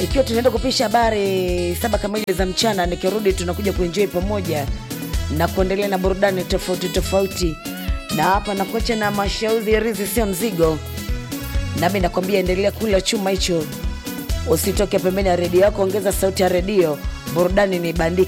ikiwa tunaenda kupisha habari 7 kamili za mchana. Nikirudi tunakuja kuenjoy pamoja na kuendelea na burudani tofauti. Na hapa nakuacha na mashauri rizi sio mzigo. Nami nakwambia endelea kula chuma hicho. Usitoke pembeni ya redio yako, ongeza sauti ya redio. Burudani ni bandika.